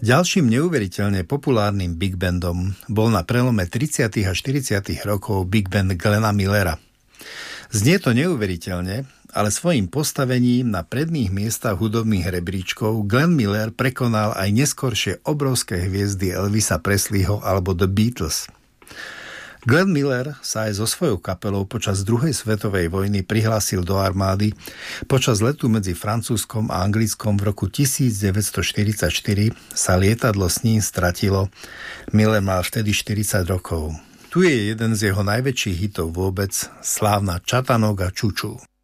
Ďalším neuveriteľne populárnym big bandom bol na prelome 30. a 40. rokov big band Glena Millera. Znie to neuveriteľne, ale svojím postavením na predných miestach hudobných rebríčkov Glenn Miller prekonal aj neskoršie obrovské hviezdy Elvisa Presleyho alebo The Beatles. Glenn Miller sa aj so svojou kapelou počas druhej svetovej vojny prihlásil do armády. Počas letu medzi Francúzskom a Anglickom v roku 1944 sa lietadlo s ním stratilo. Miller mal vtedy 40 rokov. Tu je jeden z jeho najväčších hitov vôbec, slávna Chattanooga Choo Choo.